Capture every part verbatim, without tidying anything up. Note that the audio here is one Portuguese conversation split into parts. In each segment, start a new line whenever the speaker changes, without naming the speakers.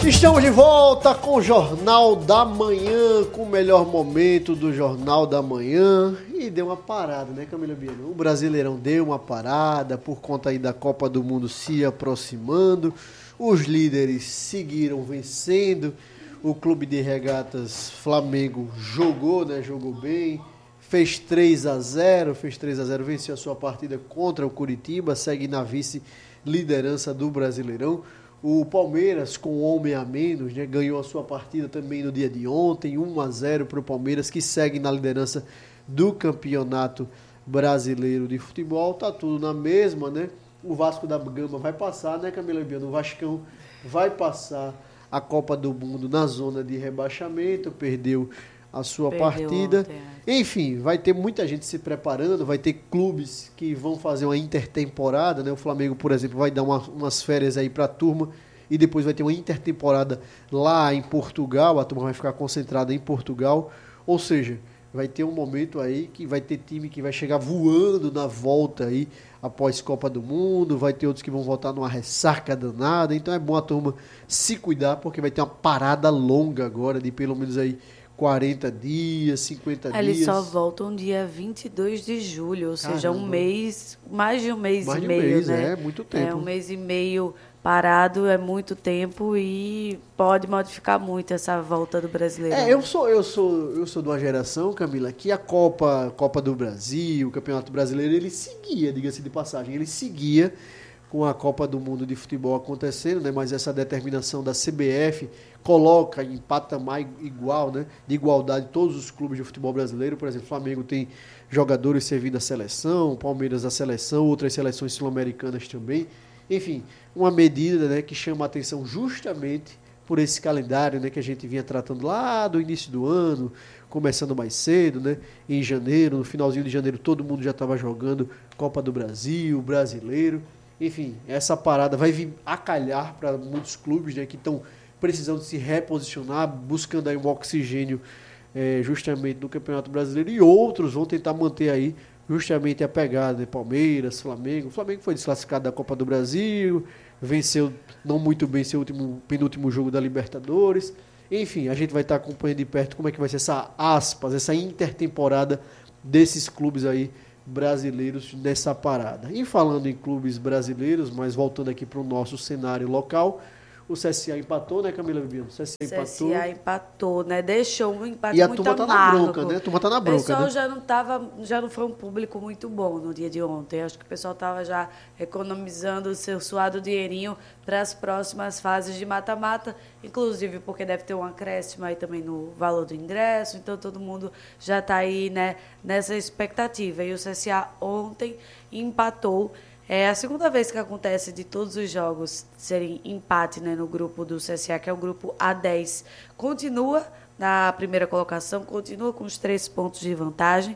Estamos de volta com o Jornal da Manhã, com o melhor momento do Jornal da Manhã. E deu uma parada, né, Camila Biano? O Brasileirão deu uma parada por conta aí da Copa do Mundo se aproximando. Os líderes seguiram vencendo. O Clube de Regatas Flamengo jogou, né? Jogou bem. Fez três a zero, fez três a zero, venceu a sua partida contra o Curitiba, segue na vice-liderança do Brasileirão. O Palmeiras, com um homem a menos, né, ganhou a sua partida também no dia de ontem, um a zero para o Palmeiras, que segue na liderança do Campeonato Brasileiro de Futebol. Tá tudo na mesma, né? O Vasco da Gama vai passar, né, Camila Biano? O Vascão vai passar a Copa do Mundo na zona de rebaixamento, perdeu a sua Perdeu partida. Ontem, é. Enfim, vai ter muita gente se preparando, vai ter clubes que vão fazer uma intertemporada, né? O Flamengo, por exemplo, vai dar uma, umas férias aí para a turma e depois vai ter uma intertemporada lá em Portugal, a turma vai ficar concentrada em Portugal, ou seja, vai ter um momento aí que vai ter time que vai chegar voando na volta aí após Copa do Mundo, vai ter outros que vão voltar numa ressaca danada, então é bom a turma se cuidar, porque vai ter uma parada longa agora de pelo menos aí quarenta dias, cinquenta dias.
Eles só voltam dia vinte e dois de julho, ou Caramba. seja, um mês, mais de um mês
mais
e
de um
meio,
mês,
né?
É, muito tempo.
É um mês e meio parado, é muito tempo e pode modificar muito essa volta do brasileiro.
É, eu sou, eu sou, eu sou de uma geração, Camila, que a Copa, Copa do Brasil, o Campeonato Brasileiro, ele seguia, diga-se de passagem, ele seguia com a Copa do Mundo de Futebol acontecendo, né? Mas essa determinação da C B F coloca em patamar igual, né? De igualdade todos os clubes de futebol brasileiro. Por exemplo, o Flamengo tem jogadores servindo a seleção, Palmeiras a seleção, outras seleções sul-americanas também. Enfim, uma medida, né, que chama a atenção justamente por esse calendário, né, que a gente vinha tratando lá do início do ano, começando mais cedo, né? Em janeiro, no finalzinho de janeiro, todo mundo já estava jogando Copa do Brasil, Brasileiro. Enfim, essa parada vai vir a calhar para muitos clubes, né, que estão precisando se reposicionar, buscando aí um oxigênio é, justamente no Campeonato Brasileiro, e outros vão tentar manter aí justamente a pegada, né, Palmeiras, Flamengo. O Flamengo foi desclassificado da Copa do Brasil, venceu não muito bem seu último, penúltimo jogo da Libertadores. Enfim, a gente vai estar acompanhando de perto como é que vai ser essa aspas, essa intertemporada desses clubes aí brasileiros nessa parada. E falando em clubes brasileiros, mas voltando aqui para o nosso cenário local, o C S A empatou, né, Camila Bibiano? O C S A empatou.
C S A empatou, né? Deixou um empate
muito amargo. E a
muito
turma tá
amargo.
na bronca, né? A turma tá na bronca,
O pessoal
né?
já não tava, já não foi um público muito bom no dia de ontem. Acho que o pessoal estava já economizando o seu suado dinheirinho para as próximas fases de mata-mata, inclusive porque deve ter um acréscimo aí também no valor do ingresso, então todo mundo já está aí, né, nessa expectativa. E o C S A ontem empatou. É a segunda vez que acontece de todos os jogos serem empate, né, no grupo do C S A, que é o grupo A dez. Continua na primeira colocação, continua com os três pontos de vantagem.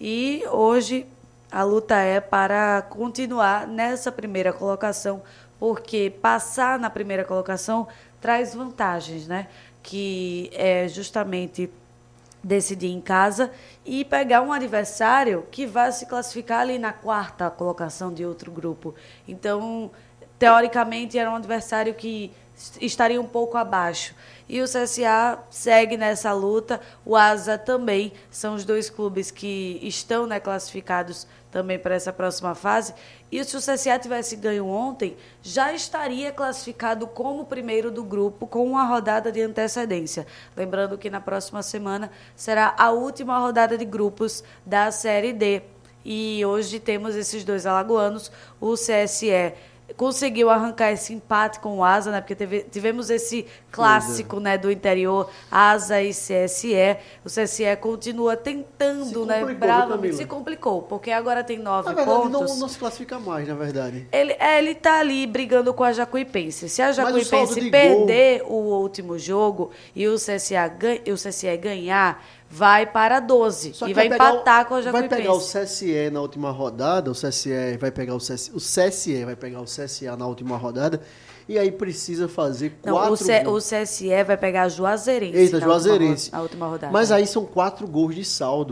E hoje a luta é para continuar nessa primeira colocação, porque passar na primeira colocação traz vantagens, né? Que é justamente decidir em casa e pegar um adversário que vai se classificar ali na quarta colocação de outro grupo. Então, teoricamente, era um adversário que estaria um pouco abaixo. E o C S A segue nessa luta, o Asa também, são os dois clubes que estão, né, classificados também para essa próxima fase. E se o C S A tivesse ganho ontem, já estaria classificado como primeiro do grupo, com uma rodada de antecedência. Lembrando que na próxima semana será a última rodada de grupos da Série D. E hoje temos esses dois alagoanos, o C S E conseguiu arrancar esse empate com o Asa, né? Porque teve, tivemos esse clássico, né, do interior, Asa e C S E. O C S E continua tentando, né, bravamente, se complicou, porque agora tem nove
na verdade,
pontos.
Não, não se classifica mais, na verdade.
Ele, é, ele tá ali brigando com a Jacuipense. Se a Jacuipense perder gol... o último jogo e o C S A, o C S E ganhar, vai para doze e vai empatar o, com a Jacuipense.
Vai pegar o C S E na última rodada, o C S E vai pegar o C S E, o C S E vai pegar o C S A na última rodada, e aí precisa fazer
Não,
quatro
o C,
gols.
O C S E vai pegar a Juazeirense.
Eita, na Juazeirense.
Última, na última rodada.
Mas aí são quatro gols de saldo.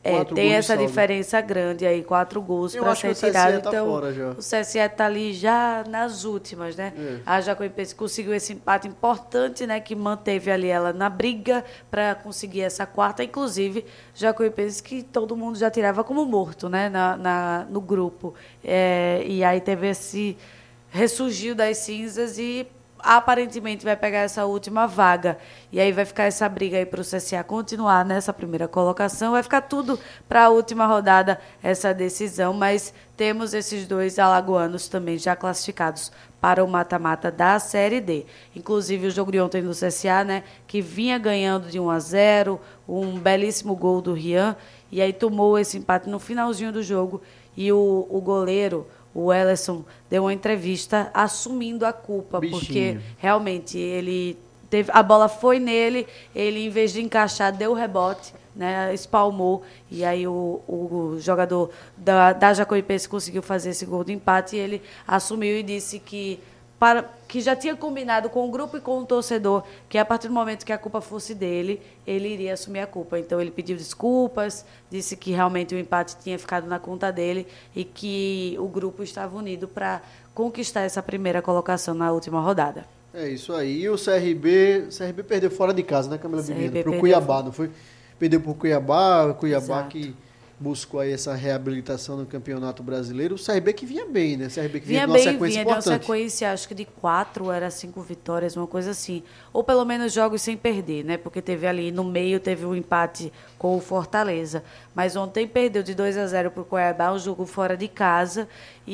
É,
Quatro
tem
gols de
essa
saldo.
diferença grande aí, quatro gols
Eu
para
acho que
ser
o C S E
tirado.
tá
Então,
fora já.
o C S E tá ali já nas últimas, né?
É.
A Jacuipense conseguiu esse empate importante, né? Que manteve ali ela na briga para conseguir essa quarta. Inclusive, Jacuipense que todo mundo já tirava como morto, né? Na, na, no grupo. É, e aí teve esse... ressurgiu das cinzas e aparentemente vai pegar essa última vaga. E aí vai ficar essa briga aí para o C S A continuar nessa primeira colocação. Vai ficar tudo para a última rodada essa decisão, mas temos esses dois alagoanos também já classificados para o mata-mata da Série D. Inclusive o jogo de ontem do C S A, né, que vinha ganhando de um a zero, um belíssimo gol do Rian, e aí tomou esse empate no finalzinho do jogo e o, o goleiro, o Ellerson, deu uma entrevista assumindo a culpa,
Bichinho.
porque realmente ele teve, a bola foi nele, ele em vez de encaixar deu rebote, né, espalmou, e aí o, o jogador da, da Jacuipense conseguiu fazer esse gol de empate e ele assumiu e disse que Para, que já tinha combinado com o grupo e com o torcedor que a partir do momento que a culpa fosse dele, ele iria assumir a culpa. Então ele pediu desculpas, disse que realmente o empate tinha ficado na conta dele e que o grupo estava unido para conquistar essa primeira colocação na última rodada.
É isso aí. E o C R B, o C R B perdeu fora de casa, né, Camila
C R B
Bibiano? Pro
perdeu
Cuiabá,
fora.
não foi? Perdeu pro Cuiabá, o Cuiabá
Exato.
que buscou aí essa reabilitação no Campeonato Brasileiro. O C R B que vinha bem, né? O C R B que vinha,
Vinha
de uma
bem,
sequência
vinha de uma
importante.
sequência, acho que de quatro, era cinco vitórias, uma coisa assim. Ou pelo menos jogos sem perder, né? Porque teve ali, no meio, teve um empate com o Fortaleza. Mas ontem perdeu de dois a zero para o Cuiabá, um jogo fora de casa,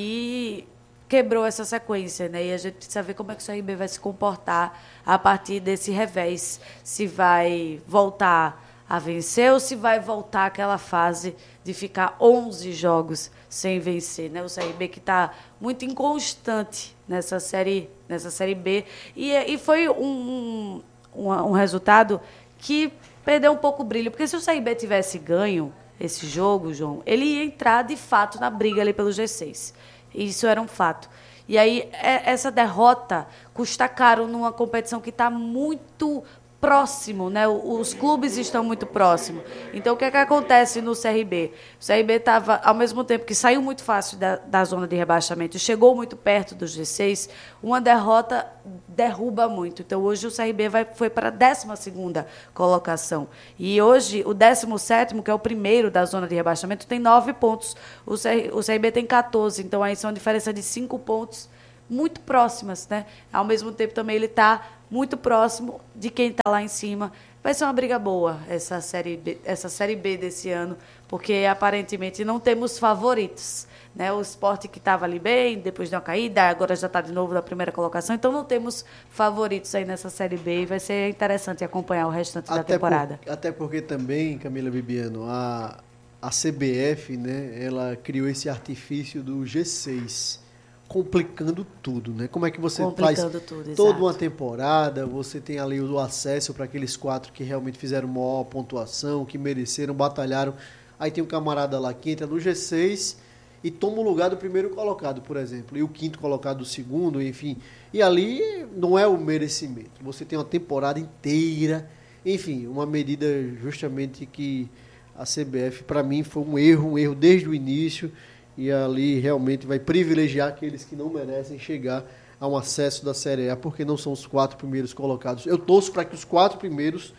e quebrou essa sequência, né? E a gente precisa ver como é que o C R B vai se comportar a partir desse revés. Se vai voltar a vencer ou se vai voltar àquela fase de ficar onze jogos sem vencer, né? O C R B que está muito inconstante nessa série, nessa série B. E, e foi um, um, um resultado que perdeu um pouco o brilho, porque se o C R B tivesse ganho esse jogo, João, ele ia entrar de fato na briga ali pelo G seis. Isso era um fato. E aí, essa derrota custa caro numa competição que está muito próximo, né? Os clubes estão muito próximos. Então, o que é que acontece no C R B? O C R B estava, ao mesmo tempo que saiu muito fácil da, da zona de rebaixamento e chegou muito perto do G seis, uma derrota derruba muito. Então, hoje o C R B vai, foi para a décima segunda colocação. E hoje, o décimo sétimo, que é o primeiro da zona de rebaixamento, tem nove pontos. O C R, o C R B tem quatorze. Então, aí são uma diferença de cinco pontos muito próximas, né? Ao mesmo tempo, também ele está muito próximo de quem está lá em cima. Vai ser uma briga boa essa série B, essa série B desse ano, porque aparentemente não temos favoritos, né? O Sport que estava ali bem, depois deu uma caída, agora já está de novo na primeira colocação, então não temos favoritos aí nessa série B e vai ser interessante acompanhar o restante da
Até
temporada.
Por, até porque também, Camila Bibiano, a, a C B F, né, ela criou esse artifício do G seis, complicando tudo, né? Como é que você faz
tudo,
toda
exato.
uma temporada, você tem ali o acesso para aqueles quatro que realmente fizeram maior pontuação, que mereceram, batalharam. Aí tem um camarada lá que entra no G seis e toma o lugar do primeiro colocado, por exemplo, e o quinto colocado do segundo, enfim. E ali não é o merecimento. Você tem uma temporada inteira, enfim, uma medida justamente que a C B F, para mim, foi um erro, um erro desde o início. E ali realmente vai privilegiar aqueles que não merecem chegar a um acesso da Série A, porque não são os quatro primeiros colocados. Eu torço para que os quatro primeiros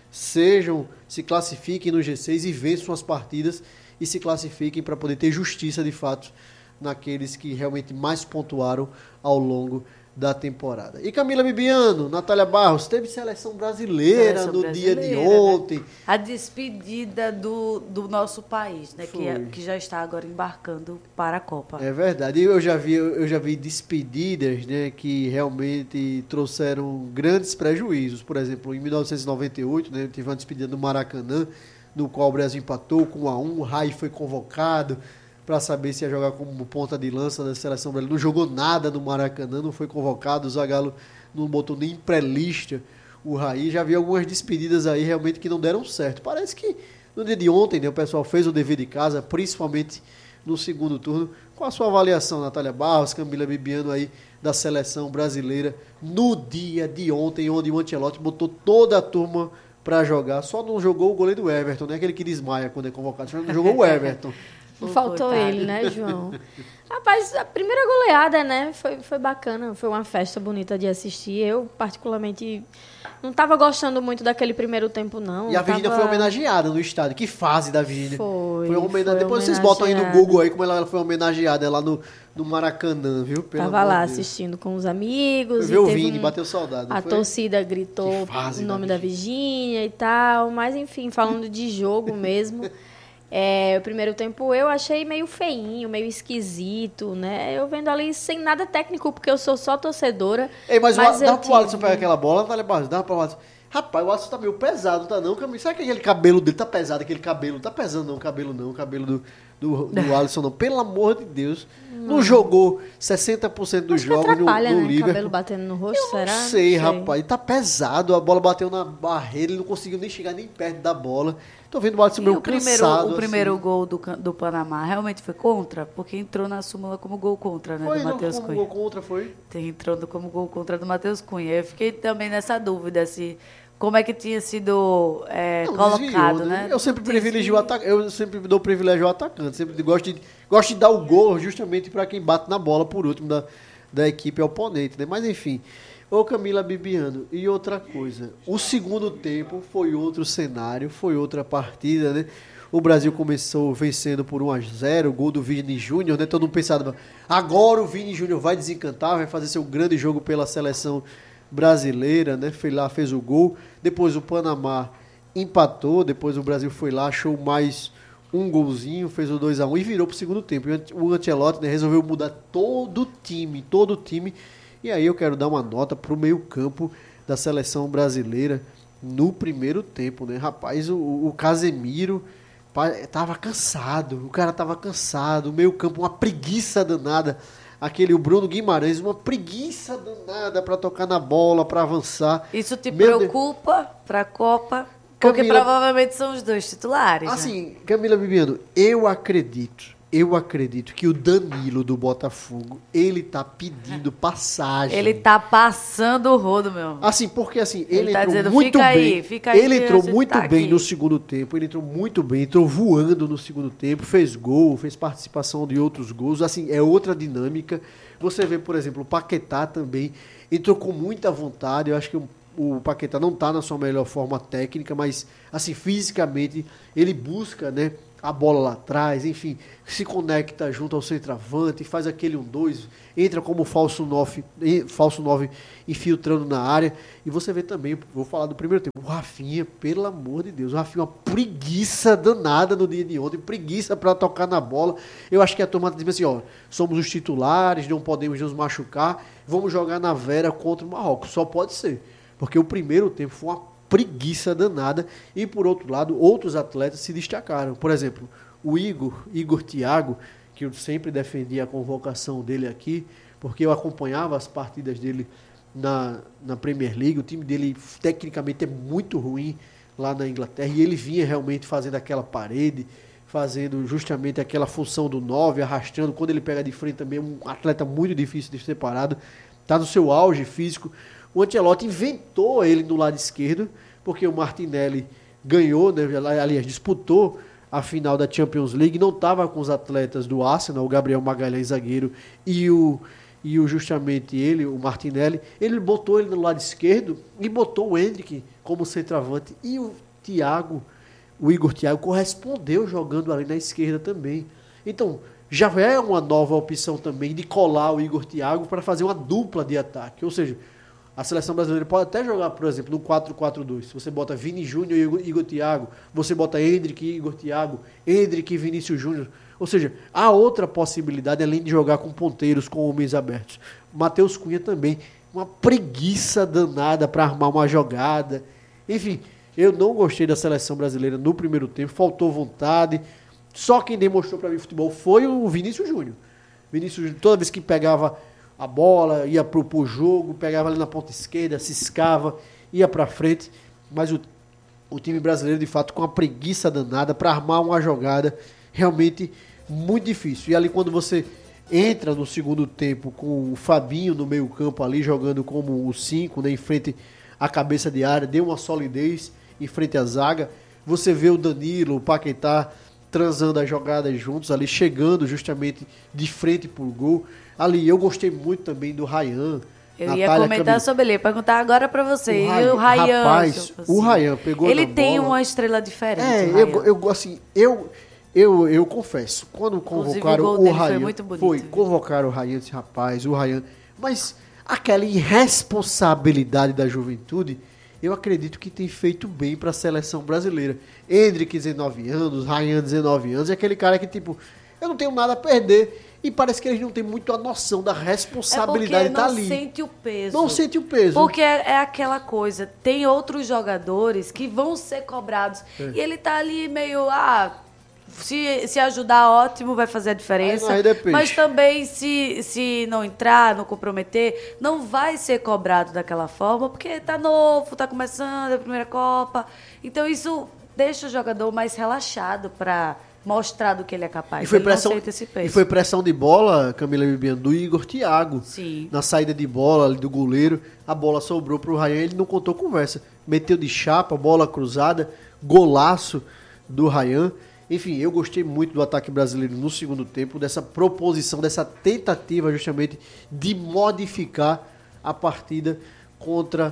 sejam, se classifiquem no G seis e vençam as partidas e se classifiquem para poder ter justiça de fato naqueles que realmente mais pontuaram ao longo da temporada. E Camila Bibiano, Natália Barros, teve seleção brasileira
Seleção
no
brasileira,
dia de
né?
ontem.
A despedida do, do nosso país, né? Que, é-
Foi.
que já está agora embarcando para a Copa.
É verdade. Eu já vi, eu já vi despedidas, né, que realmente trouxeram grandes prejuízos. Por exemplo, em mil novecentos e noventa e oito, né, teve uma despedida no Maracanã, no qual o Brasil empatou com um a um. O Rai foi convocado para saber se ia jogar como ponta de lança da seleção brasileira. Não jogou nada no Maracanã, não foi convocado. O Zagallo não botou nem pré-lista o Rai. Já vi algumas despedidas aí realmente que não deram certo. Parece que no dia de ontem, né, o pessoal fez o dever de casa, principalmente no segundo turno. Qual a sua avaliação, Natália Barros, Camila Bibiano aí da seleção brasileira no dia de ontem, onde o Ancelotti botou toda a turma pra jogar. Só não jogou o goleiro Everton, né? Aquele que desmaia quando é convocado. Só não jogou o Everton.
Não faltou ele, né, João? Rapaz, a primeira goleada, né, foi, foi bacana. Foi uma festa bonita de assistir. Eu, particularmente, não estava gostando muito daquele primeiro tempo, não.
E a Virgínia
tava...
foi homenageada no estádio. Que fase da Virgínia.
Foi,
foi homenage...
foi
Depois vocês botam aí no Google aí como ela foi homenageada lá no, no Maracanã, viu? Pelo
tava lá Deus. Assistindo com os amigos.
Viu o Vini, um... bateu saudade.
A
foi?
torcida gritou o nome da Virgínia e tal. Mas, enfim, falando de jogo mesmo... É, o primeiro tempo eu achei meio feinho, meio esquisito, né? Eu vendo ali sem nada técnico, porque eu sou só torcedora.
Ei, mas,
mas
o, dá pro
tive...
Alisson pegar aquela bola, Natália Barros, dá pro Alisson. Rapaz, o Alisson tá meio pesado, tá não? Será que aquele cabelo dele tá pesado? Aquele cabelo, tá pesando não, o cabelo não, o cabelo do, do, do Alisson não. Pelo amor de Deus. Não, não jogou sessenta por cento dos jogos no, no
né?
Liverpool.
Cabelo batendo no rosto,
eu
será?
Não sei, não sei, rapaz. Tá pesado, a bola bateu na barreira, ele não conseguiu nem chegar nem perto da bola. Tô vendo o Alisson meio
o primeiro,
cansado.
O primeiro
assim.
gol do, do Panamá realmente foi contra? Porque entrou na súmula como gol contra, né?
Foi,
do Matheus
como
Cunha.
gol contra, foi?
Tem entrando como gol contra do Matheus Cunha. Eu fiquei também nessa dúvida, se como é que tinha sido é, não, colocado, desviou, né?
né? Eu sempre privilegio o atacante, eu sempre dou privilégio ao atacante, sempre gosto de, gosto de dar o gol justamente para quem bate na bola por último da, da equipe oponente, né? Mas enfim, ô Camila Bibiano, e outra coisa, o segundo tempo foi outro cenário, foi outra partida, né? O Brasil começou vencendo por um a zero, o gol do Vini Júnior, né? Todo mundo pensava, agora o Vini Júnior vai desencantar, vai fazer seu grande jogo pela seleção brasileira, né? Foi lá, fez o gol. Depois o Panamá empatou. Depois o Brasil foi lá, achou mais um golzinho, fez o dois a um e virou pro segundo tempo. E o Ancelotti, né, resolveu mudar todo o time, todo o time. E aí eu quero dar uma nota pro meio-campo da seleção brasileira no primeiro tempo, né? Rapaz, o, o Casemiro tava cansado. O cara tava cansado. O meio-campo, uma preguiça danada. Aquele, o Bruno Guimarães, uma preguiça danada para tocar na bola, para avançar.
Isso te
Meu
preocupa para a Copa? Porque Camila, provavelmente são os dois titulares.
Assim,
né?
Camila Bibiano, eu acredito, eu acredito que o Danilo do Botafogo, ele tá pedindo passagem.
Ele tá passando o rodo, meu.
Assim, porque assim, ele,
ele tá
entrou
dizendo,
muito
fica
bem.
Aí, fica aí,
ele entrou muito
tá
bem
aqui.
no segundo tempo, ele entrou muito bem, entrou voando no segundo tempo, fez gol, fez participação de outros gols, assim, é outra dinâmica. Você vê, por exemplo, o Paquetá também entrou com muita vontade. Eu acho que o, o Paquetá não está na sua melhor forma técnica, mas assim, fisicamente ele busca, né, a bola lá atrás, enfim, se conecta junto ao centroavante, faz aquele um dois, entra como falso nove, falso nove infiltrando na área. E você vê também, vou falar do primeiro tempo, o Rafinha, pelo amor de Deus, o Rafinha uma preguiça danada no dia de ontem, preguiça para tocar na bola. Eu acho que a turma diz assim, ó, somos os titulares, não podemos nos machucar, vamos jogar na Vera contra o Marrocos. Só pode ser, porque o primeiro tempo foi uma preguiça danada. E por outro lado, outros atletas se destacaram. Por exemplo, o Igor, Igor Thiago, que eu sempre defendi a convocação dele aqui, porque eu acompanhava as partidas dele na, na Premier League. O time dele tecnicamente é muito ruim lá na Inglaterra, e ele vinha realmente fazendo aquela parede, fazendo justamente aquela função do nove, arrastando. Quando ele pega de frente também é um atleta muito difícil de ser parado, está no seu auge físico. O Ancelotti inventou ele no lado esquerdo, porque o Martinelli ganhou, né, aliás, disputou a final da Champions League, não estava com os atletas do Arsenal, o Gabriel Magalhães, zagueiro, e o, e o justamente ele, o Martinelli. Ele botou ele no lado esquerdo e botou o Endrick como centroavante. E o Thiago, o Igor Thiago, correspondeu jogando ali na esquerda também. Então, já é uma nova opção também de colar o Igor Thiago para fazer uma dupla de ataque. Ou seja, a seleção brasileira pode até jogar, por exemplo, no quatro quatro dois. Você bota Vini Júnior e Igor, Igor Thiago, você bota Endrick e Igor Thiago, Endrick e Vinícius Júnior. Ou seja, há outra possibilidade, além de jogar com ponteiros, com homens abertos. Matheus Cunha também, uma preguiça danada para armar uma jogada. Enfim, eu não gostei da seleção brasileira no primeiro tempo, faltou vontade. Só quem demonstrou para mim futebol foi o Vinícius Júnior. Vinícius Júnior, toda vez que pegava a bola, ia pro, pro jogo, pegava ali na ponta esquerda, ciscava, ia para frente, mas o, o time brasileiro, de fato, com uma preguiça danada para armar uma jogada realmente muito difícil. E ali quando você entra no segundo tempo com o Fabinho no meio campo ali, jogando como o cinco, né, em frente à cabeça de área, deu uma solidez, em frente à zaga. Você vê o Danilo, o Paquetá transando as jogadas juntos ali, chegando justamente de frente pro gol. Ali, eu gostei muito também do Ryan.
Eu Natália ia comentar Camilo. sobre ele, perguntar agora para você.
O Ray,
e o Ryan?
Rapaz, o Ryan pegou
Ele
na
tem
bola.
uma estrela diferente.
É, eu, eu, assim, eu, eu, eu confesso, quando convocaram o, o Ryan,
foi, muito bonito,
foi
viu?
convocaram o Ryan, esse rapaz, o Ryan, mas aquela irresponsabilidade da juventude, eu acredito que tem feito bem para a seleção brasileira. Hendrick, dezenove anos, Ryan, dezenove anos, é aquele cara que, tipo, eu não tenho nada a perder. E parece que eles não têm muito a noção da responsabilidade de estar ali.
Não sente o peso.
Não sente o peso.
Porque é, é aquela coisa, tem outros jogadores que vão ser cobrados. É. E ele tá ali meio, ah, se, se ajudar, ótimo, vai fazer a diferença.
Aí não, aí
mas também, se, se não entrar, não comprometer, não vai ser cobrado daquela forma, porque tá novo, tá começando a primeira Copa. Então, isso deixa o jogador mais relaxado para mostrar do que ele é capaz.
E foi,
ele
pressão,
não esse peso.
e foi pressão de bola, Camila Bibiano, do Igor Thiago.
Sim.
Na saída de bola ali do goleiro, a bola sobrou pro Ryan, ele não contou conversa. Meteu de chapa, bola cruzada, golaço do Ryan. Enfim, eu gostei muito do ataque brasileiro no segundo tempo, dessa proposição, dessa tentativa justamente de modificar a partida contra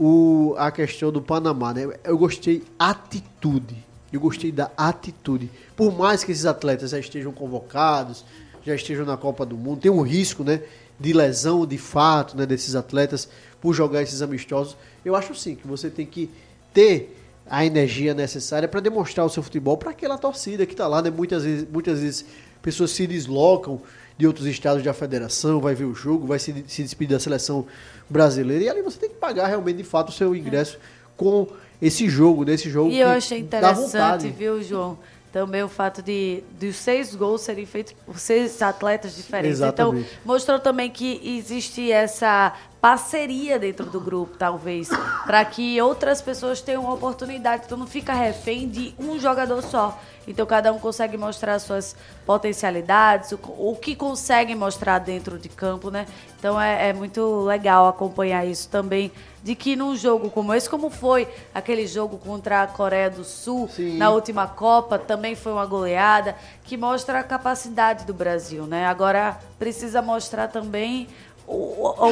o, a questão do Panamá, né? Eu gostei atitude. Eu gostei da atitude. Por mais que esses atletas já estejam convocados, já estejam na Copa do Mundo, tem um risco, né, de lesão, de fato, né, desses atletas por jogar esses amistosos. Eu acho sim que você tem que ter a energia necessária para demonstrar o seu futebol para aquela torcida que está lá, né? Muitas vezes, muitas vezes pessoas se deslocam de outros estados da federação, vai ver o jogo, vai se, se despedir da seleção brasileira e ali você tem que pagar realmente, de fato, o seu ingresso com esse jogo, desse jogo.
E eu achei interessante, viu, João? Também o fato de, de os seis gols serem feitos por seis atletas diferentes.
Exatamente.
Então, mostrou também que existe essa parceria dentro do grupo, talvez, para que outras pessoas tenham uma oportunidade. Então, não fica refém de um jogador só. Então, cada um consegue mostrar suas potencialidades, o, o que consegue mostrar dentro de campo, né? Então, é, é muito legal acompanhar isso também, de que num jogo como esse, como foi aquele jogo contra a Coreia do Sul, Sim. na última Copa, também foi uma goleada, que mostra a capacidade do Brasil, né? Agora, precisa mostrar também o, o,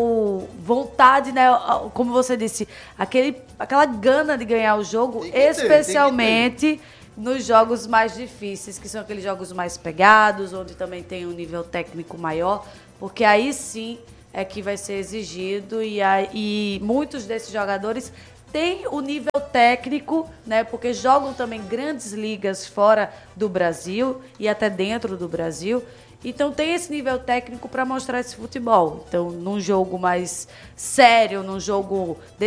o vontade, né? Como você disse, aquele, aquela gana de ganhar o jogo, ter, especialmente nos jogos mais difíceis, que são aqueles jogos mais pegados, onde também tem um nível técnico maior, porque aí sim é que vai ser exigido e, aí, e muitos desses jogadores têm o nível técnico, né, porque jogam também grandes ligas fora do Brasil e até dentro do Brasil. Então tem esse nível técnico para mostrar esse futebol. Então, num jogo mais sério, num jogo